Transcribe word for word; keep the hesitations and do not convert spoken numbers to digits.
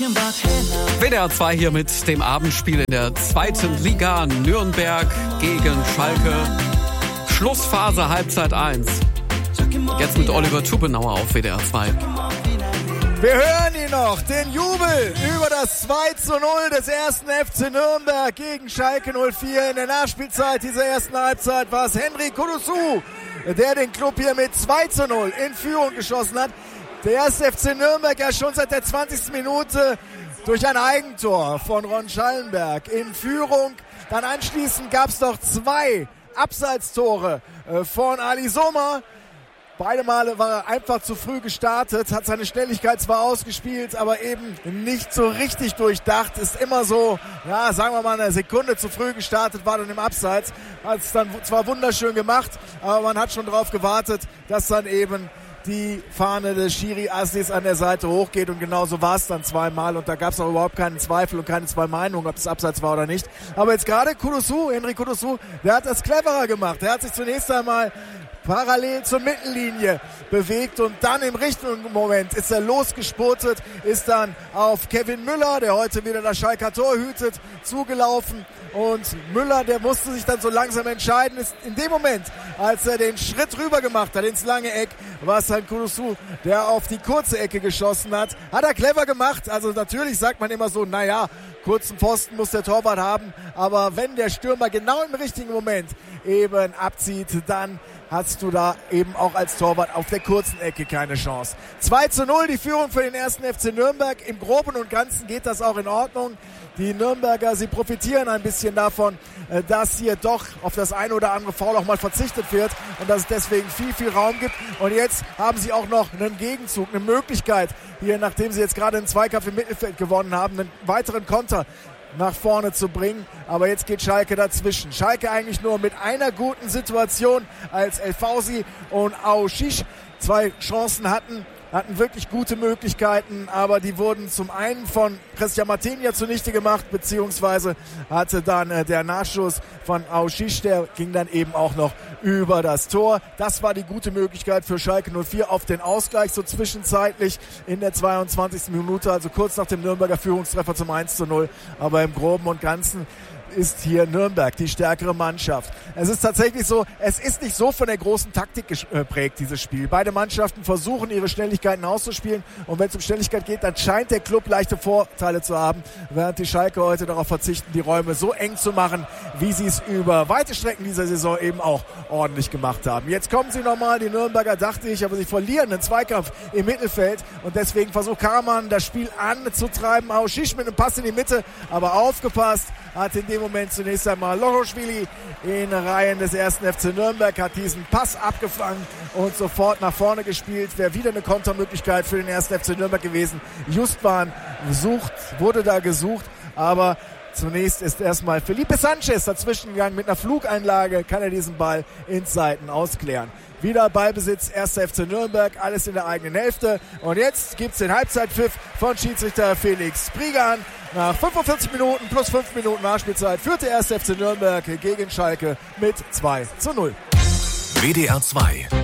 W D R zwei hier mit dem Abendspiel in der zweiten Liga. Nürnberg gegen Schalke. Schlussphase, Halbzeit eins. Jetzt mit Oliver Tubenauer auf W D R zwei. Wir hören ihn noch, den Jubel über das zwei zu null des ersten F C Nürnberg gegen Schalke null vier. In der Nachspielzeit dieser ersten Halbzeit war es Henry Kudusu, der den Klub hier mit zwei zu null in Führung geschossen hat. Der erste F C Nürnberg ja schon seit der zwanzigsten Minute durch ein Eigentor von Ron Schallenberg in Führung. Dann anschließend gab es noch zwei Abseitstore von Ali Sommer. Beide Male war er einfach zu früh gestartet, hat seine Schnelligkeit zwar ausgespielt, aber eben nicht so richtig durchdacht. Ist immer so, ja, sagen wir mal eine Sekunde zu früh gestartet, war dann im Abseits. Hat es dann zwar wunderschön gemacht, aber man hat schon darauf gewartet, dass dann eben die Fahne des Schiri Aslis an der Seite hochgeht, und genauso war es dann zweimal, und da gab es auch überhaupt keinen Zweifel und keine zwei Meinungen, ob das Abseits war oder nicht. Aber jetzt gerade Kudusu, Henry Kudusu, der hat das cleverer gemacht. Der hat sich zunächst einmal parallel zur Mittellinie bewegt und dann im richtigen Moment ist er losgespurtet, ist dann auf Kevin Müller, der heute wieder das Schalker Tor hütet, zugelaufen. Und Müller, der musste sich dann so langsam entscheiden, ist in dem Moment, als er den Schritt rüber gemacht hat ins lange Eck, war es dann Kudusu, der auf die kurze Ecke geschossen hat. Hat er clever gemacht, also natürlich sagt man immer so, naja, kurzen Pfosten muss der Torwart haben, aber wenn der Stürmer genau im richtigen Moment eben abzieht, dann hast du da eben auch als Torwart auf der kurzen Ecke keine Chance. zwei zu null die Führung für den ersten F C Nürnberg. Im Groben und Ganzen geht das auch in Ordnung. Die Nürnberger, sie profitieren ein bisschen davon, dass hier doch auf das eine oder andere Foul auch mal verzichtet wird und dass es deswegen viel, viel Raum gibt. Und jetzt haben sie auch noch einen Gegenzug, eine Möglichkeit, hier, nachdem sie jetzt gerade einen Zweikampf im Mittelfeld gewonnen haben, einen weiteren Konter nach vorne zu bringen. Aber jetzt geht Schalke dazwischen. Schalke eigentlich nur mit einer guten Situation, als El Fauzi und Aouchiche zwei Chancen hatten, hatten wirklich gute Möglichkeiten, aber die wurden zum einen von Christian Martinia zunichte gemacht, beziehungsweise hatte dann äh, der Nachschuss von Aouchiche, der ging dann eben auch noch über das Tor. Das war die gute Möglichkeit für Schalke null vier auf den Ausgleich, so zwischenzeitlich in der zweiundzwanzigsten Minute, also kurz nach dem Nürnberger Führungstreffer zum eins zu null. Aber im Groben und Ganzen ist hier Nürnberg die stärkere Mannschaft. Es ist tatsächlich so, es ist nicht so von der großen Taktik geprägt, dieses Spiel. Beide Mannschaften versuchen, ihre Schnelligkeiten auszuspielen, und wenn es um Schnelligkeit geht, dann scheint der Club leichte Vorteile zu haben, während die Schalke heute darauf verzichten, die Räume so eng zu machen, wie sie es über weite Strecken dieser Saison eben auch ordentlich gemacht haben. Jetzt kommen sie nochmal, die Nürnberger, dachte ich, aber sie verlieren einen Zweikampf im Mittelfeld, und deswegen versucht Karaman das Spiel anzutreiben. Aouchiche mit einem Pass in die Mitte, aber aufgepasst, hat in dem Moment zunächst einmal Lochoschwili in Reihen des ersten F C Nürnberg, hat diesen Pass abgefangen und sofort nach vorne gespielt. Wäre wieder eine Kontermöglichkeit für den ersten F C Nürnberg gewesen. Justwan sucht, wurde da gesucht, aber zunächst ist erstmal Felipe Sanchez dazwischen gegangen. Mit einer Flugeinlage kann er diesen Ball ins Seiten ausklären. Wieder Ballbesitz, erster F C Nürnberg, alles in der eigenen Hälfte. Und jetzt gibt's den Halbzeitpfiff von Schiedsrichter Felix Prigan. Nach fünfundvierzig Minuten plus fünf Minuten Nachspielzeit führt der erste F C Nürnberg gegen Schalke mit zwei zu null. W D R zwei